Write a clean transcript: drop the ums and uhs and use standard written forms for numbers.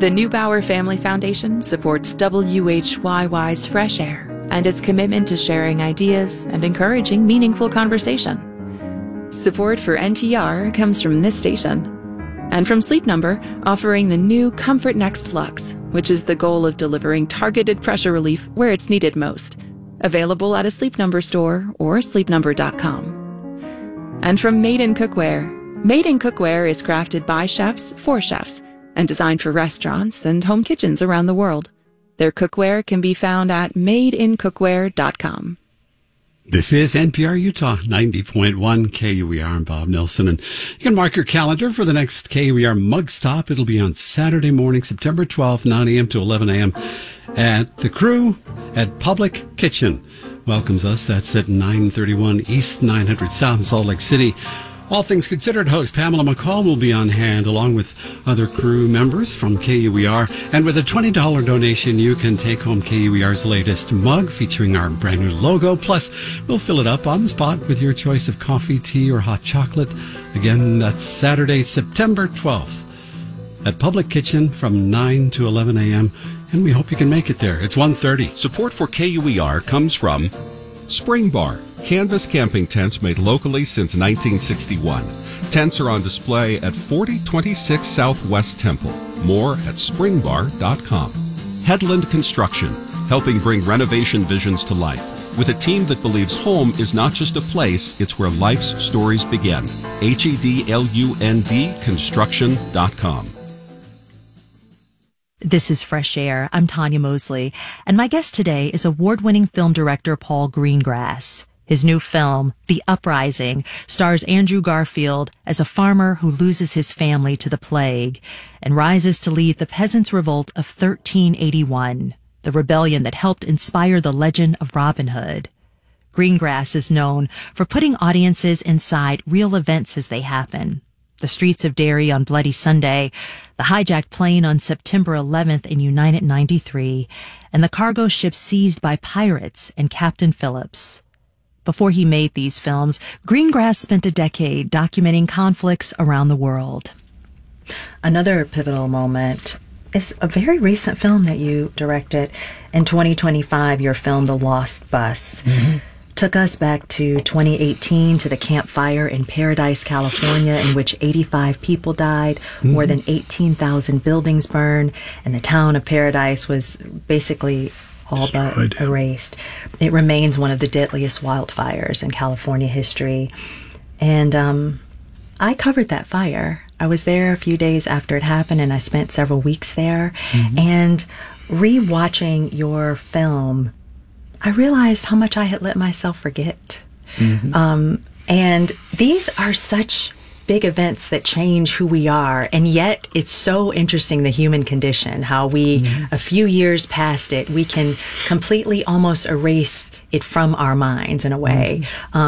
The Neubauer Family Foundation supports WHYY's Fresh Air and its commitment to sharing ideas and encouraging meaningful conversation. Support for NPR comes from this station and from Sleep Number, offering the new Comfort Next Luxe, which is the goal of delivering targeted pressure relief where it's needed most. Available at a Sleep Number store or sleepnumber.com. And from Made in Cookware. Made in Cookware is crafted by chefs for chefs and designed for restaurants and home kitchens around the world. Their cookware can be found at madeincookware.com. This is NPR Utah 90.1 KUER. I'm Bob Nelson, and you can mark your calendar for the next KUER Mug Stop. It'll be on Saturday morning, September 12th, 9 a.m. to 11 a.m. at the Crew at Public Kitchen. Welcomes us. That's at 931 East 900 South in Salt Lake City. All Things Considered host Pamela McCall will be on hand along with other crew members from KUER. And with a $20 donation, you can take home KUER's latest mug featuring our brand new logo. Plus, we'll fill it up on the spot with your choice of coffee, tea, or hot chocolate. Again, that's Saturday, September 12th at Public Kitchen from 9 to 11 a.m. And we hope you can make it there. It's 1:30. Support for KUER comes from Spring Bar. Canvas camping tents made locally since 1961. Tents are on display at 4026 Southwest Temple. More at springbar.com. Headland Construction, helping bring renovation visions to life. With a team that believes home is not just a place, it's where life's stories begin. HEDLUND construction.com. This is Fresh Air. I'm Tanya Mosley, and my guest today is award-winning film director Paul Greengrass. His new film, The Uprising, stars Andrew Garfield as a farmer who loses his family to the plague and rises to lead the Peasants' Revolt of 1381, the rebellion that helped inspire the legend of Robin Hood. Greengrass is known for putting audiences inside real events as they happen. The streets of Derry on Bloody Sunday, the hijacked plane on September 11th in United 93, and the cargo ship seized by pirates and Captain Phillips. Before he made these films, Greengrass spent a decade documenting conflicts around the world. Another pivotal moment is a very recent film that you directed. In 2025, your film, The Lost Bus, took us back to 2018 to the Camp Fire in Paradise, California, in which 85 people died, more than 18,000 buildings burned, and the town of Paradise was basically all but erased. It remains one of the deadliest wildfires in California history. And I covered that fire. I was there a few days after it happened, and I spent several weeks there. And re-watching your film, I realized how much I had let myself forget. And these are such big events that change who we are, and yet it's so interesting, the human condition, how we, a few years past it, we can completely almost erase it from our minds in a way.